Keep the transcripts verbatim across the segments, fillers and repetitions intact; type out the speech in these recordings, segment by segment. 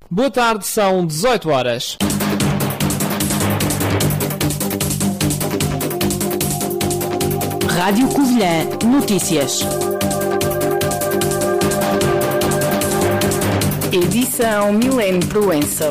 Boa tarde, são dezoito horas. Rádio Covilhã Notícias. Edição Milene Proença.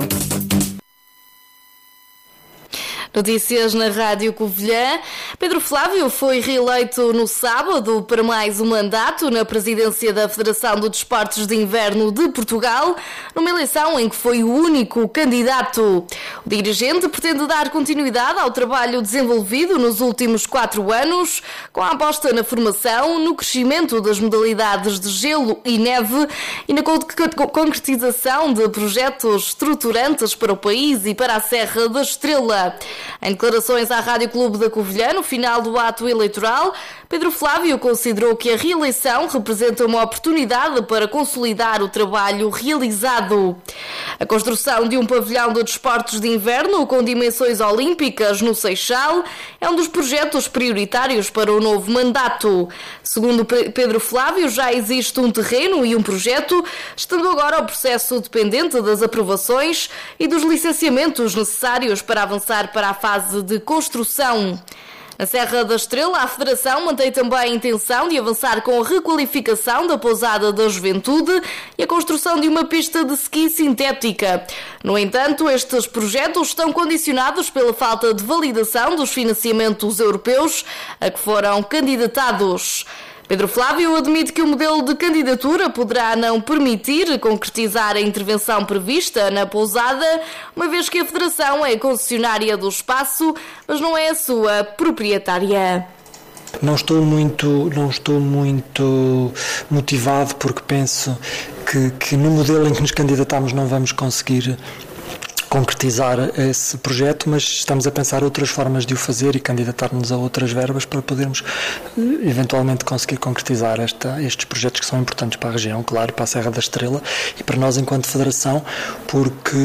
Notícias na Rádio Covilhã. Pedro Flávio foi reeleito no sábado para mais um mandato na presidência da Federação de Desportos de Inverno de Portugal, numa eleição em que foi o único candidato. O dirigente pretende dar continuidade ao trabalho desenvolvido nos últimos quatro anos, com a aposta na formação, no crescimento das modalidades de gelo e neve e na concretização de projetos estruturantes para o país e para a Serra da Estrela. Em declarações à Rádio Clube da Covilhã, no final do ato eleitoral, Pedro Flávio considerou que a reeleição representa uma oportunidade para consolidar o trabalho realizado. A construção de um pavilhão de desportos de inverno com dimensões olímpicas no Seixal é um dos projetos prioritários para o novo mandato. Segundo Pedro Flávio, já existe um terreno e um projeto, estando agora o processo dependente das aprovações e dos licenciamentos necessários para avançar para a fase de construção. Na Serra da Estrela, a Federação mantém também a intenção de avançar com a requalificação da pousada da Juventude e a construção de uma pista de ski sintética. No entanto, estes projetos estão condicionados pela falta de validação dos financiamentos europeus a que foram candidatados. Pedro Flávio admite que o modelo de candidatura poderá não permitir concretizar a intervenção prevista na pousada, uma vez que a Federação é concessionária do espaço, mas não é a sua proprietária. Não estou muito, não estou muito motivado porque penso que, que no modelo em que nos candidatamos não vamos conseguir concretizar esse projeto, mas estamos a pensar outras formas de o fazer e candidatar-nos a outras verbas para podermos eventualmente conseguir concretizar esta, estes projetos que são importantes para a região, claro, para a Serra da Estrela e para nós enquanto Federação, porque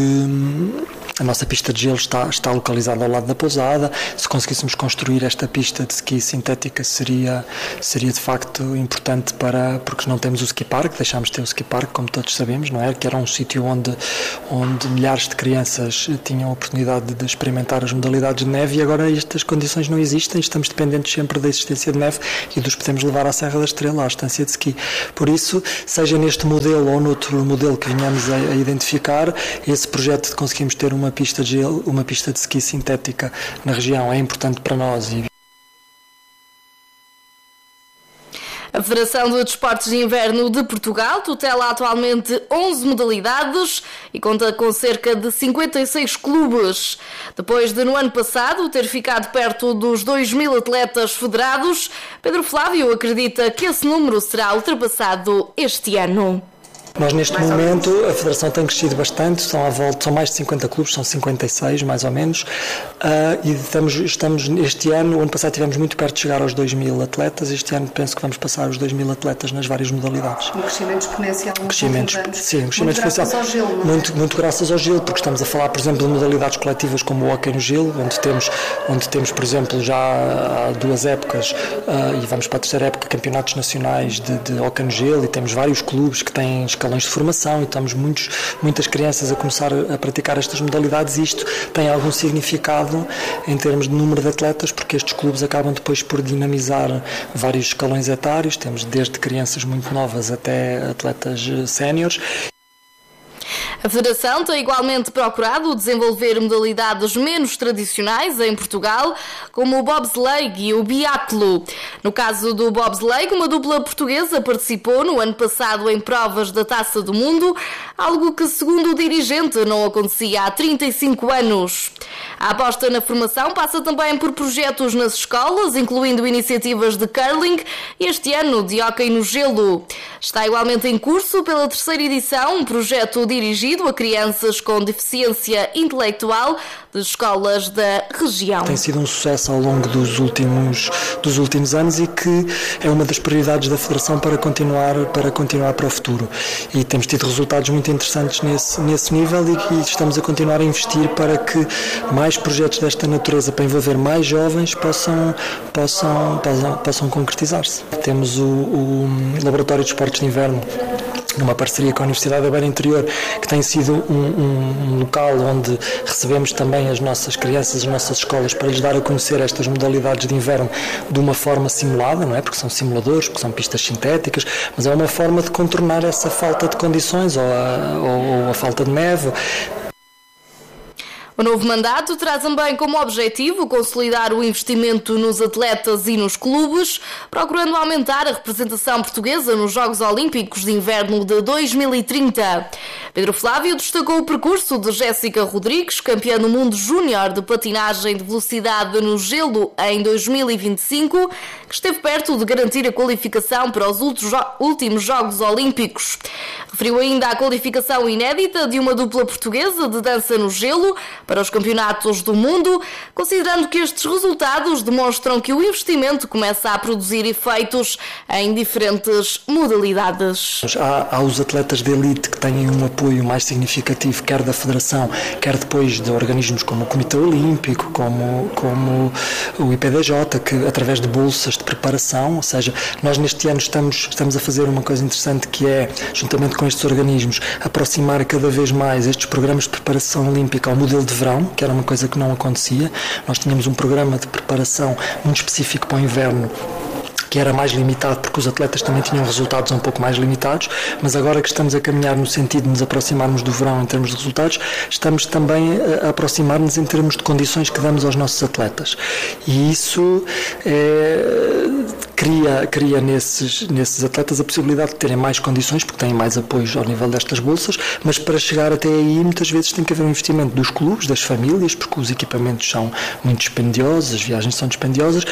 a nossa pista de gelo está, está localizada ao lado da pousada. Se conseguíssemos construir esta pista de ski sintética seria, seria de facto importante para, porque não temos o ski park, deixámos de ter o ski park, como todos sabemos, não é? Que era um sítio onde, onde milhares de crianças tinham a oportunidade de experimentar as modalidades de neve e agora estas condições não existem, estamos dependentes sempre da existência de neve e dos podemos levar à Serra da Estrela, à estância de ski. Por isso, seja neste modelo ou noutro modelo que venhamos a, a identificar, esse projeto de conseguirmos ter uma pista de gelo, uma pista de ski sintética na região é importante para nós. E a Federação de Desportos de Inverno de Portugal tutela atualmente onze modalidades e conta com cerca de cinquenta e seis clubes. Depois de, no ano passado, ter ficado perto dos dois mil atletas federados, Pedro Flávio acredita que esse número será ultrapassado este ano. Nós neste mais momento a Federação tem crescido bastante, são, à volta, são mais de cinquenta clubes, são cinquenta e seis mais ou menos, uh, e estamos, estamos este ano, o ano passado estivemos muito perto de chegar aos dois mil atletas, este ano penso que vamos passar os dois mil atletas nas várias modalidades. Um crescimento exponencial nos crescimento, últimos anos. Sim, um crescimento muito exponencial. Graças ao gelo, muito, muito graças ao gelo, porque estamos a falar, por exemplo, de modalidades coletivas como o hóquei no gelo, onde temos, onde temos, por exemplo, já há duas épocas, uh, e vamos para a terceira época, campeonatos nacionais de, de hóquei no gelo, e temos vários clubes que têm escalões de formação, e estamos muitos, muitas crianças a começar a praticar estas modalidades e isto tem algum significado em termos de número de atletas, porque estes clubes acabam depois por dinamizar vários escalões etários, temos desde crianças muito novas até atletas séniores. A Federação tem igualmente procurado desenvolver modalidades menos tradicionais em Portugal, como o bobsleigh e o biatlo. No caso do bobsleigh, uma dupla portuguesa participou no ano passado em provas da Taça do Mundo, algo que, segundo o dirigente, não acontecia há trinta e cinco anos. A aposta na formação passa também por projetos nas escolas, incluindo iniciativas de curling e este ano de hóquei no gelo. Está igualmente em curso, pela terceira edição, um projeto dirigido a crianças com deficiência intelectual de escolas da região. Tem sido um sucesso ao longo dos últimos, dos últimos anos e que é uma das prioridades da Federação para continuar, para continuar para o futuro. E temos tido resultados muito interessantes nesse, nesse nível e, e estamos a continuar a investir para que mais projetos desta natureza, para envolver mais jovens, possam, possam, possam, possam concretizar-se. Temos o, o Laboratório de Esportes de Inverno numa parceria com a Universidade da Beira Interior, que tem sido um, um, um local onde recebemos também as nossas crianças, as nossas escolas, para lhes dar a conhecer estas modalidades de inverno de uma forma simulada, não é? Porque são simuladores, porque são pistas sintéticas, mas é uma forma de contornar essa falta de condições ou a, ou, ou a falta de neve. O novo mandato traz também como objetivo consolidar o investimento nos atletas e nos clubes, procurando aumentar a representação portuguesa nos Jogos Olímpicos de Inverno de dois mil e trinta. Pedro Flávio destacou o percurso de Jéssica Rodrigues, campeã do mundo júnior de patinagem de velocidade no gelo em dois mil e vinte e cinco, que esteve perto de garantir a qualificação para os últimos Jogos Olímpicos. Referiu ainda a qualificação inédita de uma dupla portuguesa de dança no gelo para os campeonatos do mundo, considerando que estes resultados demonstram que o investimento começa a produzir efeitos em diferentes modalidades. Há, há os atletas de elite que têm um apoio mais significativo, quer da Federação, quer depois de organismos como o Comitê Olímpico, como, como o I P D J, que através de bolsas de preparação, ou seja, nós neste ano estamos, estamos a fazer uma coisa interessante, que é, juntamente com estes organismos, aproximar cada vez mais estes programas de preparação olímpica ao modelo de verão, que era uma coisa que não acontecia. Nós tínhamos um programa de preparação muito específico para o inverno, que era mais limitado, porque os atletas também tinham resultados um pouco mais limitados, mas agora que estamos a caminhar no sentido de nos aproximarmos do verão em termos de resultados, estamos também a aproximar-nos em termos de condições que damos aos nossos atletas. E isso é, cria, cria nesses, nesses atletas a possibilidade de terem mais condições, porque têm mais apoios ao nível destas bolsas, mas para chegar até aí muitas vezes tem que haver um investimento dos clubes, das famílias, porque os equipamentos são muito dispendiosos, as viagens são dispendiosas.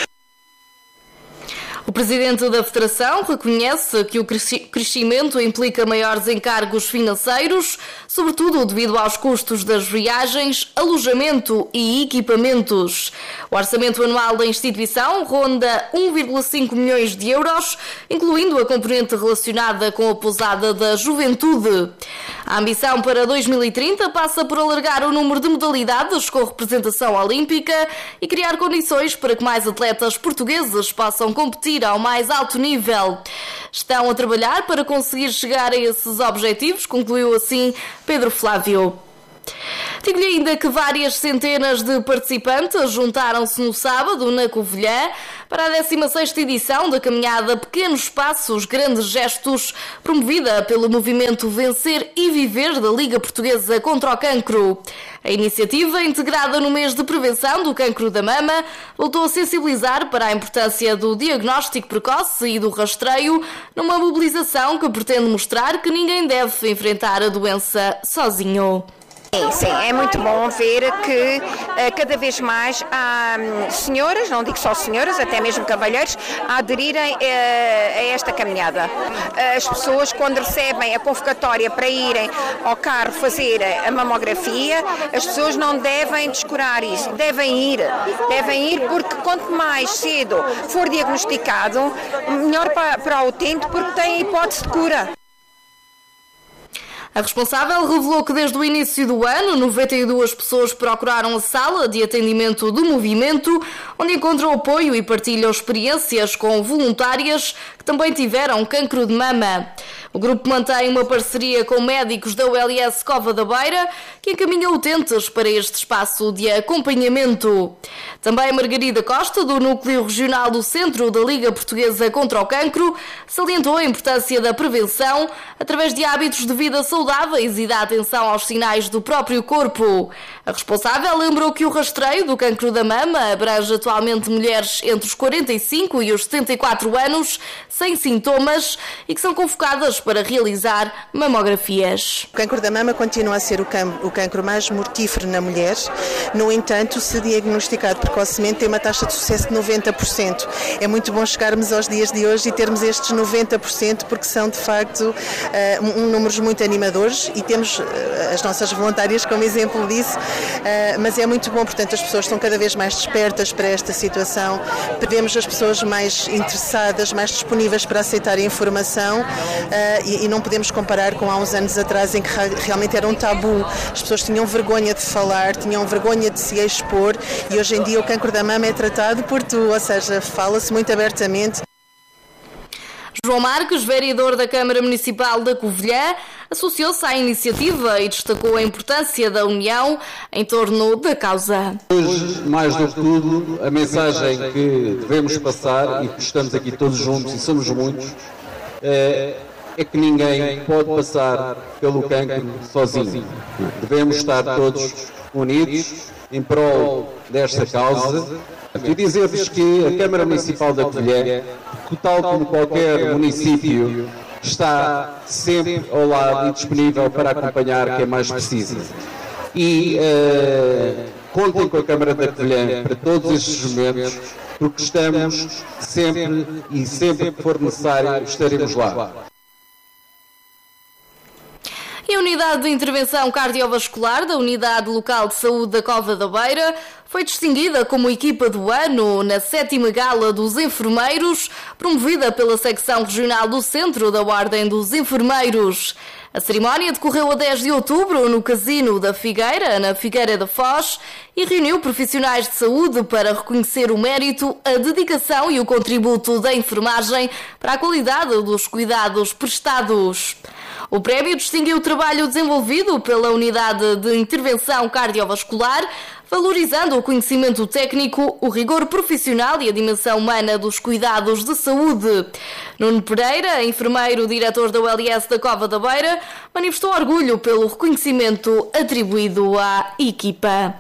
O presidente da Federação reconhece que o crescimento implica maiores encargos financeiros, sobretudo devido aos custos das viagens, alojamento e equipamentos. O orçamento anual da instituição ronda um vírgula cinco milhões de euros, incluindo a componente relacionada com a pousada da juventude. A ambição para dois mil e trinta passa por alargar o número de modalidades com representação olímpica e criar condições para que mais atletas portugueses possam competir ao mais alto nível. Estão a trabalhar para conseguir chegar a esses objetivos, concluiu assim Pedro Flávio. Digo-lhe ainda que várias centenas de participantes juntaram-se no sábado na Covilhã para a décima sexta edição da caminhada Pequenos Passos, Grandes Gestos, promovida pelo movimento Vencer e Viver da Liga Portuguesa contra o Cancro. A iniciativa, integrada no mês de prevenção do cancro da mama, voltou a sensibilizar para a importância do diagnóstico precoce e do rastreio, numa mobilização que pretende mostrar que ninguém deve enfrentar a doença sozinho. Sim, sim, é muito bom ver que uh, cada vez mais há um, senhoras, não digo só senhoras, até mesmo cavalheiros, a aderirem uh, a esta caminhada. Uh, as pessoas, quando recebem a convocatória para irem ao carro fazer a mamografia, as pessoas não devem descurar isso, devem ir, devem ir porque quanto mais cedo for diagnosticado, melhor para, para o utente, porque tem hipótese de cura. A responsável revelou que desde o início do ano, noventa e duas pessoas procuraram a sala de atendimento do movimento, onde encontram apoio e partilham experiências com voluntárias que também tiveram cancro de mama. O grupo mantém uma parceria com médicos da U L S Cova da Beira, que encaminham utentes para este espaço de acompanhamento. Também Margarida Costa, do Núcleo Regional do Centro da Liga Portuguesa contra o Cancro, salientou a importância da prevenção através de hábitos de vida saudáveis e da atenção aos sinais do próprio corpo. A responsável lembrou que o rastreio do cancro da mama abrange atualmente mulheres entre os quarenta e cinco e os setenta e quatro anos, sem sintomas, e que são convocadas para realizar mamografias. O cancro da mama continua a ser o, cam- o cancro mais mortífero na mulher. No entanto, se diagnosticado precocemente, tem uma taxa de sucesso de noventa por cento. É muito bom chegarmos aos dias de hoje e termos estes noventa por cento, porque são, de facto, uh, um, um números muito animadores, e temos uh, as nossas voluntárias como exemplo disso, uh, mas é muito bom, portanto, as pessoas estão cada vez mais despertas para esta situação, vemos as pessoas mais interessadas, mais disponíveis para aceitar a informação, uh, E, e não podemos comparar com há uns anos atrás, em que realmente era um tabu. As pessoas tinham vergonha de falar, tinham vergonha de se expor, e hoje em dia o cancro da mama é tratado por tu, ou seja, fala-se muito abertamente. João Marques, vereador da Câmara Municipal da Covilhã, associou-se à iniciativa e destacou a importância da união em torno da causa. Hoje, mais do que tudo, a mensagem que devemos passar, e que estamos aqui todos juntos e somos muitos, é, é que ninguém pode passar pelo cancro sozinho. Devemos estar todos unidos em prol desta causa. E dizer-vos que a Câmara Municipal da Covilhã, que tal como qualquer município, está sempre ao lado e disponível para acompanhar quem mais precisa. E uh, contem com a Câmara da Covilhã para todos estes momentos, porque estamos sempre e sempre que for necessário estaremos lá. E a Unidade de Intervenção Cardiovascular da Unidade Local de Saúde da Cova da Beira foi distinguida como equipa do ano na sétima Gala dos Enfermeiros, promovida pela Secção Regional do Centro da Ordem dos Enfermeiros. A cerimónia decorreu a dez de outubro no Casino da Figueira, na Figueira da Foz, e reuniu profissionais de saúde para reconhecer o mérito, a dedicação e o contributo da enfermagem para a qualidade dos cuidados prestados. O prémio distinguiu o trabalho desenvolvido pela Unidade de Intervenção Cardiovascular, valorizando o conhecimento técnico, o rigor profissional e a dimensão humana dos cuidados de saúde. Nuno Pereira, enfermeiro diretor da U L S da Cova da Beira, manifestou orgulho pelo reconhecimento atribuído à equipa.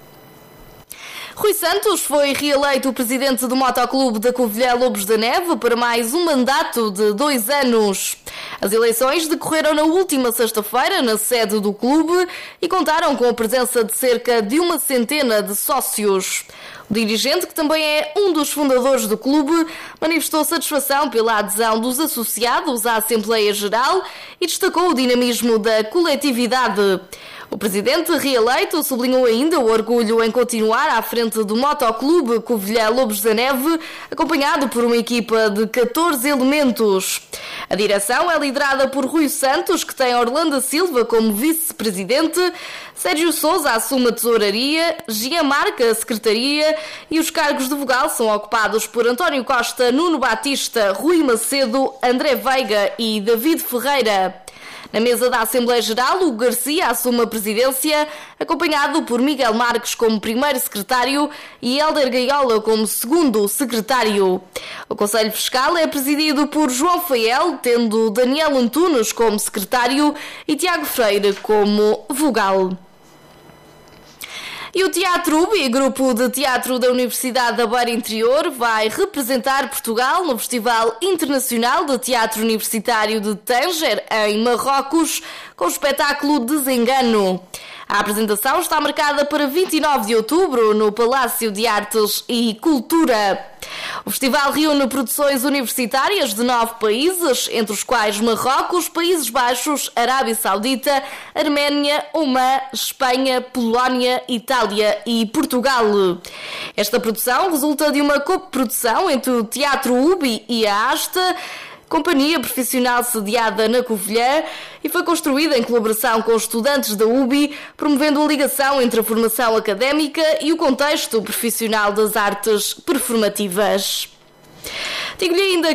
Rui Santos foi reeleito presidente do Motoclube da Covilhã Lobos da Neve para mais um mandato de dois anos. As eleições decorreram na última sexta-feira na sede do clube e contaram com a presença de cerca de uma centena de sócios. O dirigente, que também é um dos fundadores do clube, manifestou satisfação pela adesão dos associados à Assembleia Geral e destacou o dinamismo da coletividade. O presidente reeleito sublinhou ainda o orgulho em continuar à frente do Motoclube Covilhã Lobos da Neve, acompanhado por uma equipa de catorze elementos. A direção é liderada por Rui Santos, que tem Orlando Silva como vice-presidente, Sérgio Sousa assume a tesouraria, Gia Marca a secretaria e os cargos de vogal são ocupados por António Costa, Nuno Batista, Rui Macedo, André Veiga e David Ferreira. Na mesa da Assembleia Geral, o Garcia assume a presidência, acompanhado por Miguel Marques como primeiro secretário e Hélder Gaiola como segundo secretário. O Conselho Fiscal é presidido por João Fael, tendo Daniel Antunes como secretário e Tiago Freire como vogal. E o Teatro UBI, grupo de teatro da Universidade da Beira Interior, vai representar Portugal no Festival Internacional de Teatro Universitário de Tanger, em Marrocos, com o espetáculo Desengano. A apresentação está marcada para vinte e nove de outubro no Palácio de Artes e Cultura. O festival reúne produções universitárias de nove países, entre os quais Marrocos, Países Baixos, Arábia Saudita, Arménia, Omã, Espanha, Polónia, Itália e Portugal. Esta produção resulta de uma coprodução entre o Teatro UBI e a ASTA, companhia profissional sediada na Covilhã, e foi construída em colaboração com estudantes da UBI, promovendo a ligação entre a formação académica e o contexto profissional das artes performativas. Digo-lhe ainda